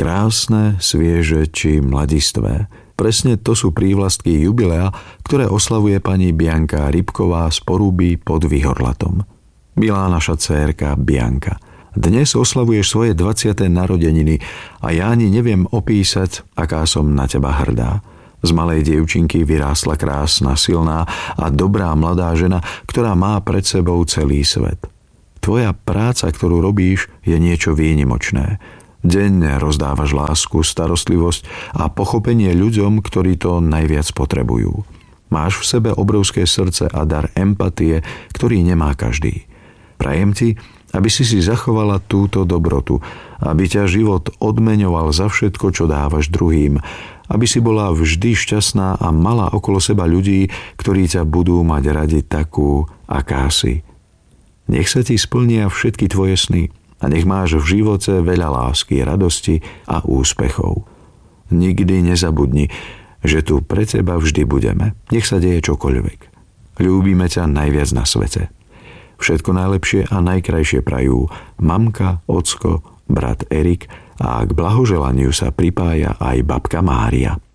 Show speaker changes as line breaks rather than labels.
Krásne, svieže či mladistvé. Presne to sú prívlastky jubilea, ktoré oslavuje pani Bianka Rybková z Porúby pod Vyhorlatom. Milá naša dcérka Bianka, dnes oslavuješ svoje 20. narodeniny a ja ani neviem opísať, aká som na teba hrdá. Z malej dievčinky vyrástla krásna, silná a dobrá mladá žena, ktorá má pred sebou celý svet. Tvoja práca, ktorú robíš, je niečo výnimočné. Denne rozdávaš lásku, starostlivosť a pochopenie ľuďom, ktorí to najviac potrebujú. Máš v sebe obrovské srdce a dar empatie, ktorý nemá každý. Prajem ti, aby si zachovala túto dobrotu, aby ťa život odmeňoval za všetko, čo dávaš druhým, aby si bola vždy šťastná a mala okolo seba ľudí, ktorí ťa budú mať radi takú, aká si. Nech sa ti splnia všetky tvoje sny a nech máš v živote veľa lásky, radosti a úspechov. Nikdy nezabudni, že tu pre teba vždy budeme. Nech sa deje čokoľvek. Ľúbime ťa najviac na svete. Všetko najlepšie a najkrajšie prajú mamka, ocko, brat Erik a k blahoželaniu sa pripája aj babka Mária.